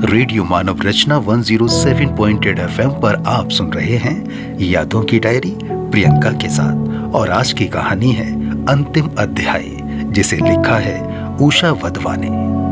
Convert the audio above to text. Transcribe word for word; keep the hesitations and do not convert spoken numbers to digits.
Radio मानव रचना एक सौ सात पॉइंट आठ एफएम पर आप सुन रहे हैं यादों की डायरी प्रियंका के साथ। और आज की कहानी है अंतिम अध्याय, जिसे लिखा है उषा वधवा ने।